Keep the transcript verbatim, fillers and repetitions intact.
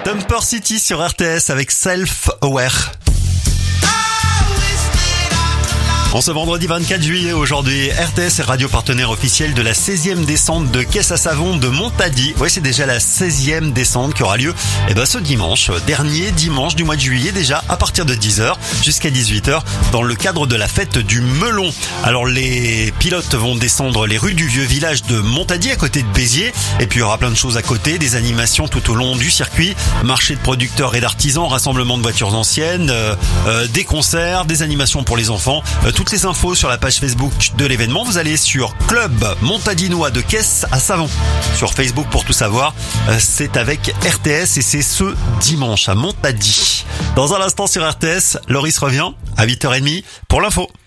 Dumper City sur R T S avec Self-Aware. En ce vendredi vingt-quatre juillet, aujourd'hui, R T S est radio partenaire officiel de la seizième descente de caisse à savon de Montady. Oui, c'est déjà la seizième descente qui aura lieu eh ben, ce dimanche, dernier dimanche du mois de juillet déjà, à partir de dix heures jusqu'à dix-huit heures, dans le cadre de la fête du Melon. Alors les pilotes vont descendre les rues du vieux village de Montady à côté de Béziers, et puis il y aura plein de choses à côté, des animations tout au long du circuit, marché de producteurs et d'artisans, rassemblement de voitures anciennes, euh, euh, des concerts, des animations pour les enfants, euh, toutes les infos sur la page Facebook de l'événement. Vous allez sur Club Montadinois de Caisse à Savon sur Facebook pour tout savoir. C'est avec R T S et c'est ce dimanche à Montady. Dans un instant sur R T S, Loris revient à huit heures trente pour l'info.